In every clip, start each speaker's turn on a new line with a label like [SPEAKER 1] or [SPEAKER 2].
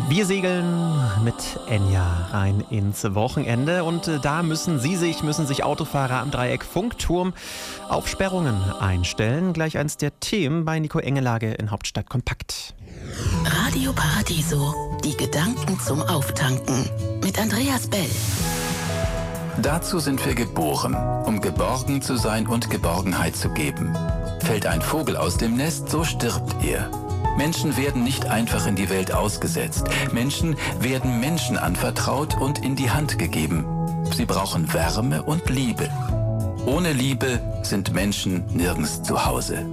[SPEAKER 1] Wir segeln mit Enya rein ins Wochenende und da müssen sich Autofahrer am Dreieck Funkturm auf Sperrungen einstellen. Gleich eins der Themen bei Nico Engelage in Hauptstadt Kompakt.
[SPEAKER 2] Radio Paradiso, die Gedanken zum Auftanken mit Andreas Bell.
[SPEAKER 3] Dazu sind wir geboren, um geborgen zu sein und Geborgenheit zu geben. Fällt ein Vogel aus dem Nest, so stirbt er. Menschen werden nicht einfach in die Welt ausgesetzt. Menschen werden Menschen anvertraut und in die Hand gegeben. Sie brauchen Wärme und Liebe. Ohne Liebe sind Menschen nirgends zu Hause.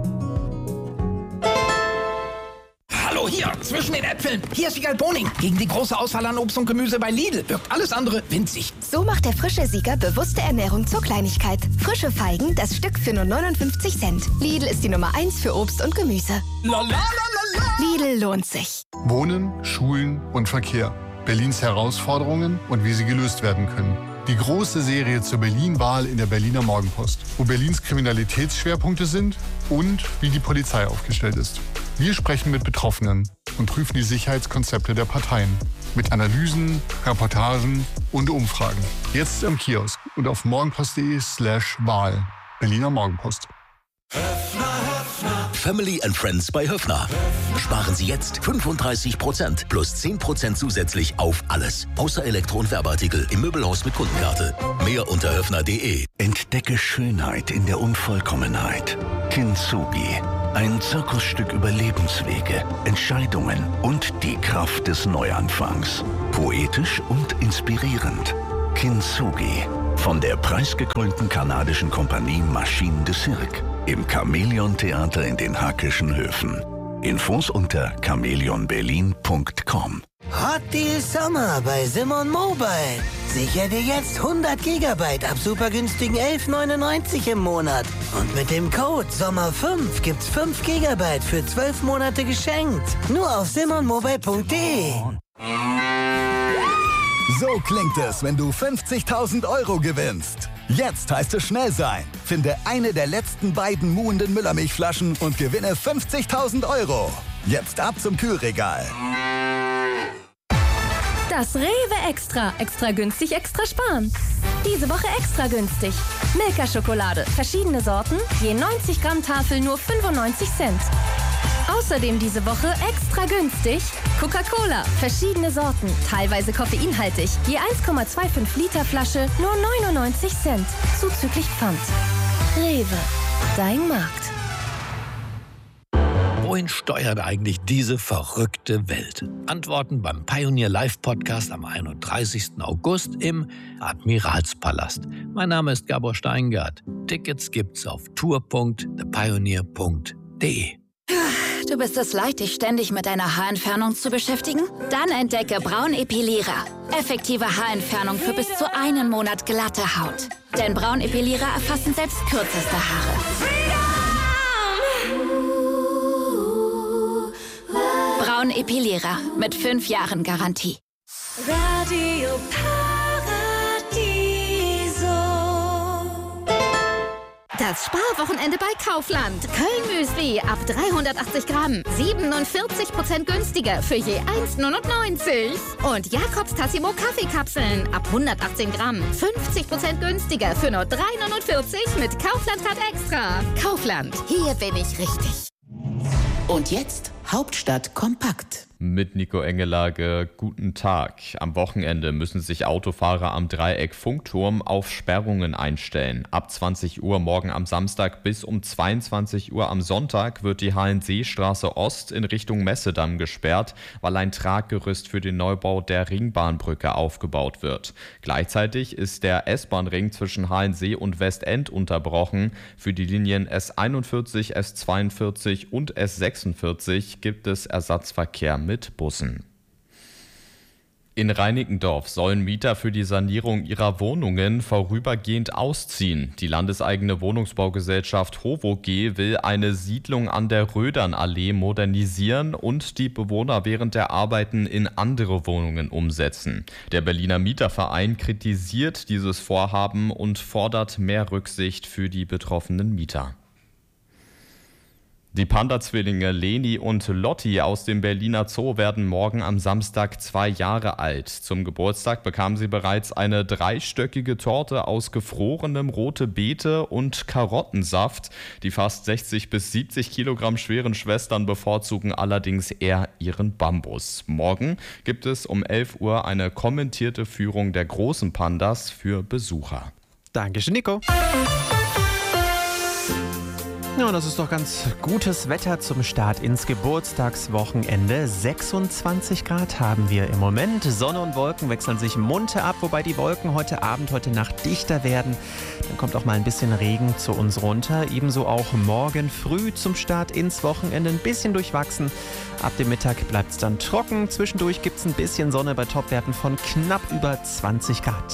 [SPEAKER 4] Hallo hier, zwischen den Äpfeln. Hier ist Sieger Boning. Gegen die große Auswahl an Obst und Gemüse bei Lidl wirkt alles andere winzig.
[SPEAKER 5] So macht der frische Sieger bewusste Ernährung zur Kleinigkeit. Frische Feigen, das Stück für nur 59 Cent. Lidl ist die Nummer 1 für Obst und Gemüse. Lidl lohnt sich.
[SPEAKER 6] Wohnen, Schulen und Verkehr. Berlins Herausforderungen und wie sie gelöst werden können. Die große Serie zur Berlin-Wahl in der Berliner Morgenpost, wo Berlins Kriminalitätsschwerpunkte sind und wie die Polizei aufgestellt ist. Wir sprechen mit Betroffenen und prüfen die Sicherheitskonzepte der Parteien. Mit Analysen, Reportagen und Umfragen. Jetzt am Kiosk und auf morgenpost.de/Wahl. Berliner Morgenpost.
[SPEAKER 7] Family and Friends bei Höffner. Sparen Sie jetzt 35% plus 10% zusätzlich auf alles. Außer Elektro- und Werbeartikel im Möbelhaus mit Kundenkarte. Mehr unter höffner.de.
[SPEAKER 8] Entdecke Schönheit in der Unvollkommenheit. Kintsugi. Ein Zirkusstück über Lebenswege, Entscheidungen und die Kraft des Neuanfangs. Poetisch und inspirierend. Kintsugi. Von der preisgekrönten kanadischen Kompanie Machine de Cirque. Im Chamäleon-Theater in den Hackischen Höfen. Infos unter chamäleonberlin.com.
[SPEAKER 9] Hot Deal Sommer bei Simon Mobile. Sicher dir jetzt 100 GB ab super günstigen 11,99 im Monat. Und mit dem Code SOMMER5 gibt's 5 GB für 12 Monate geschenkt. Nur auf simonmobile.de.
[SPEAKER 10] So klingt es, wenn du 50.000 € gewinnst. Jetzt heißt es schnell sein. Finde eine der letzten beiden muhenden Müllermilchflaschen und gewinne 50.000 €. Jetzt ab zum Kühlregal.
[SPEAKER 11] Das Rewe Extra. Extra günstig, extra sparen. Diese Woche extra günstig. Milka-Schokolade. Verschiedene Sorten. Je 90 Gramm Tafel nur 95 Cent. Außerdem diese Woche extra günstig Coca-Cola, verschiedene Sorten, teilweise koffeinhaltig, je 1,25 Liter Flasche, nur 99 Cent, zuzüglich Pfand. Rewe, dein Markt.
[SPEAKER 12] Wohin steuert eigentlich diese verrückte Welt? Antworten beim Pioneer Live Podcast am 31. August im Admiralspalast. Mein Name ist Gabor Steingart. Tickets gibt's auf tour.thepioneer.de.
[SPEAKER 13] Du bist es leid, dich ständig mit deiner Haarentfernung zu beschäftigen? Dann entdecke Braun Epilierer. Effektive Haarentfernung für bis zu einen Monat glatte Haut. Denn Braun Epilierer erfassen selbst kürzeste Haare. Braun Epilierer mit 5 Jahren Garantie.
[SPEAKER 14] Radio
[SPEAKER 5] Das Sparwochenende bei Kaufland. Köln-Müsli ab 380 Gramm. 47% günstiger für je 1,99. Und Jakobs Tassimo Kaffeekapseln ab 118 Gramm. 50% günstiger für nur 3,49 mit Kaufland-Card Extra. Kaufland, hier bin ich richtig.
[SPEAKER 2] Und jetzt Hauptstadt kompakt.
[SPEAKER 15] Mit Nico Engelage, guten Tag. Am Wochenende müssen sich Autofahrer am Dreieck Funkturm auf Sperrungen einstellen. Ab 20 Uhr morgen am Samstag bis um 22 Uhr am Sonntag wird die Hallenseestraße Ost in Richtung Messedamm gesperrt, weil ein Traggerüst für den Neubau der Ringbahnbrücke aufgebaut wird. Gleichzeitig ist der S-Bahn-Ring zwischen Hallensee und Westend unterbrochen. Für die Linien S41, S42 und S46 gibt es Ersatzverkehr mit Bussen. In Reinickendorf sollen Mieter für die Sanierung ihrer Wohnungen vorübergehend ausziehen. Die landeseigene Wohnungsbaugesellschaft HOVOG will eine Siedlung an der Rödernallee modernisieren und die Bewohner während der Arbeiten in andere Wohnungen umsetzen. Der Berliner Mieterverein kritisiert dieses Vorhaben und fordert mehr Rücksicht für die betroffenen Mieter. Die Panda-Zwillinge Leni und Lotti aus dem Berliner Zoo werden morgen am Samstag 2 Jahre alt. Zum Geburtstag bekamen sie bereits eine 3-stöckige Torte aus gefrorenem rote Beete und Karottensaft. Die fast 60 bis 70 Kilogramm schweren Schwestern bevorzugen allerdings eher ihren Bambus. Morgen gibt es um 11 Uhr eine kommentierte Führung der großen Pandas für Besucher.
[SPEAKER 1] Dankeschön, Nico. Ja, das ist doch ganz gutes Wetter zum Start ins Geburtstagswochenende. 26 Grad haben wir im Moment. Sonne und Wolken wechseln sich munter ab, wobei die Wolken heute Abend, heute Nacht dichter werden. Dann kommt auch mal ein bisschen Regen zu uns runter. Ebenso auch morgen früh zum Start ins Wochenende ein bisschen durchwachsen. Ab dem Mittag bleibt es dann trocken. Zwischendurch gibt es ein bisschen Sonne bei Topwerten von knapp über 20 Grad.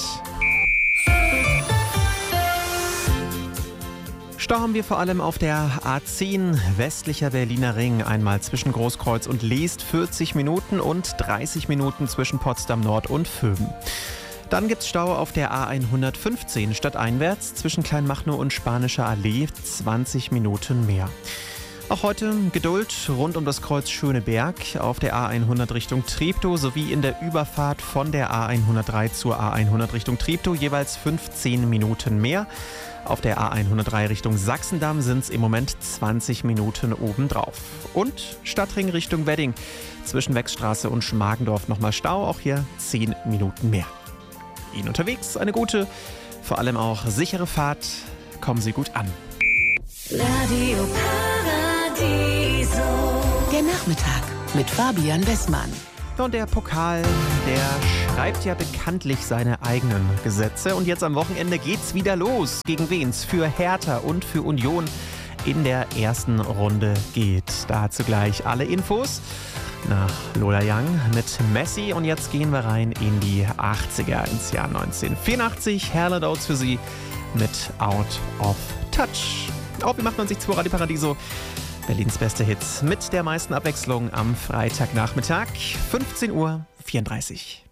[SPEAKER 1] Stau haben wir vor allem auf der A10 westlicher Berliner Ring, einmal zwischen Großkreuz und Leest 40 Minuten und 30 Minuten zwischen Potsdam Nord und Vöben. Dann gibt's Stau auf der A115 stadteinwärts zwischen Kleinmachnow und Spanischer Allee 20 Minuten mehr. Auch heute Geduld rund um das Kreuz Schöneberg auf der A100 Richtung Treptow sowie in der Überfahrt von der A103 zur A100 Richtung Treptow jeweils 15 Minuten mehr. Auf der A103 Richtung Sachsendamm sind es im Moment 20 Minuten obendrauf. Und Stadtring Richtung Wedding. Zwischen Wechstraße und Schmargendorf nochmal Stau, auch hier 10 Minuten mehr. Ihnen unterwegs eine gute, vor allem auch sichere Fahrt. Kommen Sie gut an.
[SPEAKER 2] Radio Paradiso. Der Nachmittag mit Fabian Wessmann.
[SPEAKER 1] Und der Pokal, der schreibt ja bekanntlich seine eigenen Gesetze. Und jetzt am Wochenende geht's wieder los. Gegen wen's für Hertha und für Union in der ersten Runde geht. Dazu gleich alle Infos nach Lola Young mit Messi. Und jetzt gehen wir rein in die 80er, ins Jahr 1984. Herle Dotes für Sie mit Out of Touch. Auf wie macht man sich zu Radio Paradiso? Berlins beste Hits mit der meisten Abwechslung am Freitagnachmittag, 15:34 Uhr.